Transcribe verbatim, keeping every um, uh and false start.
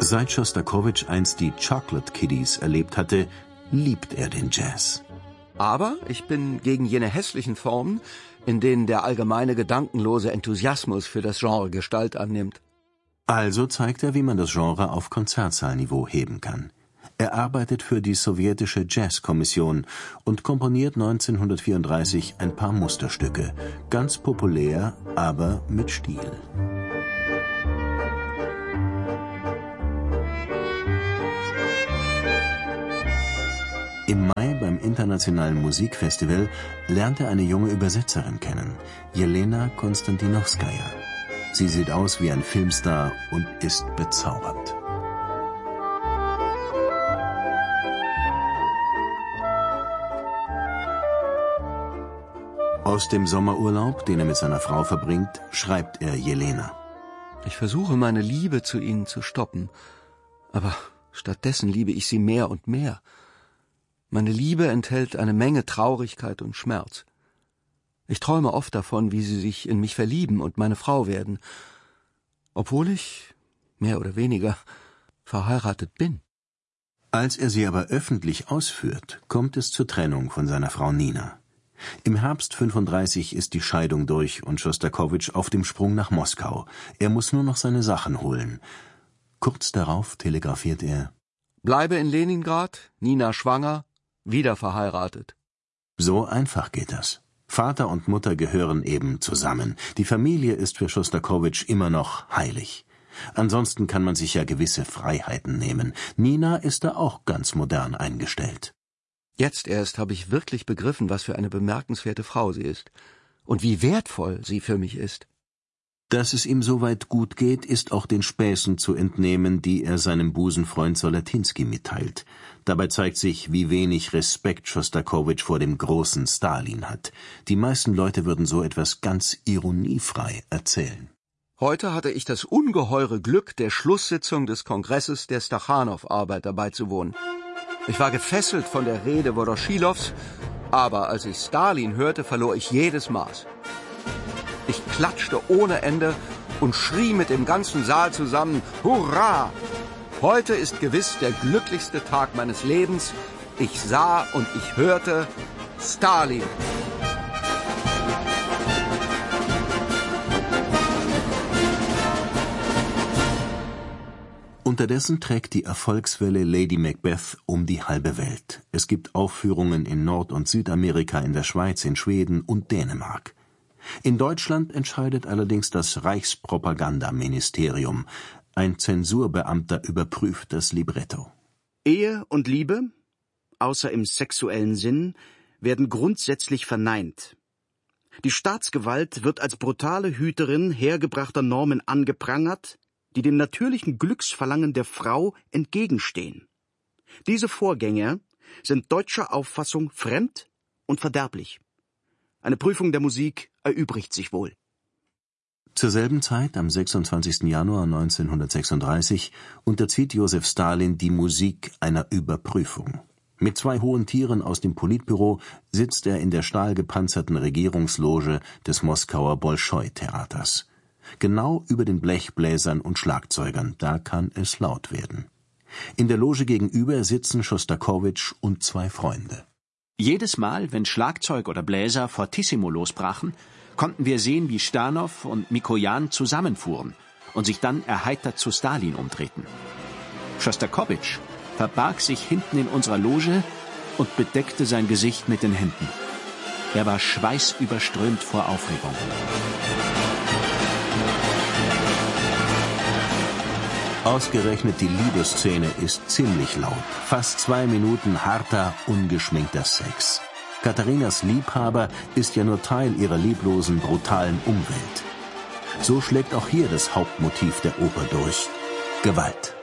Seit Schostakowitsch einst die Chocolate Kiddies erlebt hatte, liebt er den Jazz. Aber ich bin gegen jene hässlichen Formen, in denen der allgemeine gedankenlose Enthusiasmus für das Genre Gestalt annimmt. Also zeigt er, wie man das Genre auf Konzertsaalniveau heben kann. Er arbeitet für die sowjetische Jazzkommission und komponiert neunzehnhundertvierunddreißig ein paar Musterstücke. Ganz populär, aber mit Stil. Im Mai beim Internationalen Musikfestival lernt er eine junge Übersetzerin kennen, Jelena Konstantinowskaja. Sie sieht aus wie ein Filmstar und ist bezaubernd. Aus dem Sommerurlaub, den er mit seiner Frau verbringt, schreibt er Jelena. Ich versuche, meine Liebe zu Ihnen zu stoppen, aber stattdessen liebe ich Sie mehr und mehr. Meine Liebe enthält eine Menge Traurigkeit und Schmerz. Ich träume oft davon, wie Sie sich in mich verlieben und meine Frau werden, obwohl ich, mehr oder weniger, verheiratet bin. Als er sie aber öffentlich ausführt, kommt es zur Trennung von seiner Frau Nina. Im Herbst fünfunddreißig ist die Scheidung durch und Schostakowitsch auf dem Sprung nach Moskau. Er muss nur noch seine Sachen holen. Kurz darauf telegrafiert er: Bleibe in Leningrad, Nina schwanger, wieder verheiratet. So einfach geht das. Vater und Mutter gehören eben zusammen. Die Familie ist für Schostakowitsch immer noch heilig. Ansonsten kann man sich ja gewisse Freiheiten nehmen. Nina ist da auch ganz modern eingestellt. Jetzt erst habe ich wirklich begriffen, was für eine bemerkenswerte Frau sie ist und wie wertvoll sie für mich ist. Dass es ihm soweit gut geht, ist auch den Späßen zu entnehmen, die er seinem Busenfreund Solatinsky mitteilt. Dabei zeigt sich, wie wenig Respekt Schostakowitsch vor dem großen Stalin hat. Die meisten Leute würden so etwas ganz ironiefrei erzählen. Heute hatte ich das ungeheure Glück, der Schlusssitzung des Kongresses der Stachanow-Arbeiter beizuwohnen. Ich war gefesselt von der Rede Woroschilows, aber als ich Stalin hörte, verlor ich jedes Maß. Ich klatschte ohne Ende und schrie mit dem ganzen Saal zusammen: Hurra! Heute ist gewiss der glücklichste Tag meines Lebens. Ich sah und ich hörte Stalin. Unterdessen trägt die Erfolgswelle Lady Macbeth um die halbe Welt. Es gibt Aufführungen in Nord- und Südamerika, in der Schweiz, in Schweden und Dänemark. In Deutschland entscheidet allerdings das Reichspropagandaministerium. Ein Zensurbeamter überprüft das Libretto. Ehe und Liebe, außer im sexuellen Sinn, werden grundsätzlich verneint. Die Staatsgewalt wird als brutale Hüterin hergebrachter Normen angeprangert, die dem natürlichen Glücksverlangen der Frau entgegenstehen. Diese Vorgänge sind deutscher Auffassung fremd und verderblich. Eine Prüfung der Musik erübrigt sich wohl. Zur selben Zeit, am sechsundzwanzigsten Januar neunzehnhundertsechsunddreißig, unterzieht Josef Stalin die Musik einer Überprüfung. Mit zwei hohen Tieren aus dem Politbüro sitzt er in der stahlgepanzerten Regierungsloge des Moskauer Bolschoi-Theaters. Genau über den Blechbläsern und Schlagzeugern, da kann es laut werden. In der Loge gegenüber sitzen Schostakowitsch und zwei Freunde. Jedes Mal, wenn Schlagzeug oder Bläser fortissimo losbrachen, konnten wir sehen, wie Stanow und Mikojan zusammenfuhren und sich dann erheitert zu Stalin umdrehten. Schostakowitsch verbarg sich hinten in unserer Loge und bedeckte sein Gesicht mit den Händen. Er war schweißüberströmt vor Aufregung. Ausgerechnet die Liebesszene ist ziemlich laut. Fast zwei Minuten harter, ungeschminkter Sex. Katharinas Liebhaber ist ja nur Teil ihrer lieblosen, brutalen Umwelt. So schlägt auch hier das Hauptmotiv der Oper durch: Gewalt.